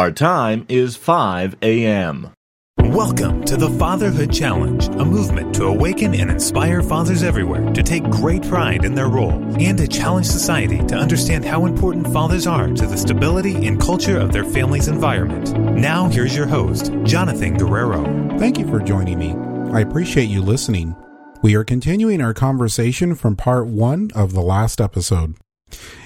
Our time is 5 a.m. Welcome to the Fatherhood Challenge, a movement to awaken and inspire fathers everywhere to take great pride in their role and to challenge society to understand how important fathers are to the stability and culture of their family's environment. Now, here's your host, Jonathan Guerrero. Thank you for joining me. I appreciate you listening. We are continuing our conversation from part 1 of the last episode.